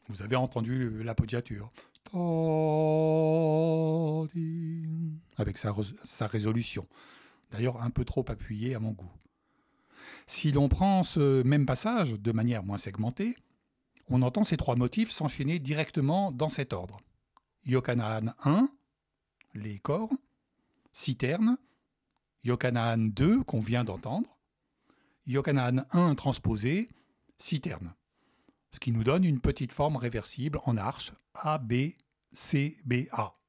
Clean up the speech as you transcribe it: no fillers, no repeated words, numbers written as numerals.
Vous avez entendu l'appoggiature. Avec sa résolution. D'ailleurs, un peu trop appuyée à mon goût. Si l'on prend ce même passage de manière moins segmentée, on entend ces trois motifs s'enchaîner directement dans cet ordre. Yokanaan 1, les corps, citerne, Yokanaan 2 qu'on vient d'entendre, Yokanaan 1 transposé, citerne. Ce qui nous donne une petite forme réversible en arche A, B, C, B, A.